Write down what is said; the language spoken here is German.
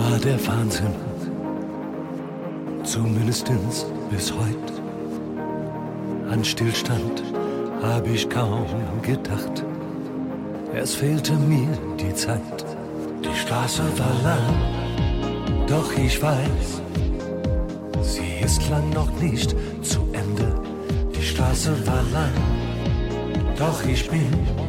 war der Wahnsinn, zumindest bis heute. An Stillstand hab ich kaum gedacht, es fehlte mir die Zeit. Die Straße war lang, doch ich weiß, sie ist lang noch nicht zu Ende. Die Straße war lang, doch ich bin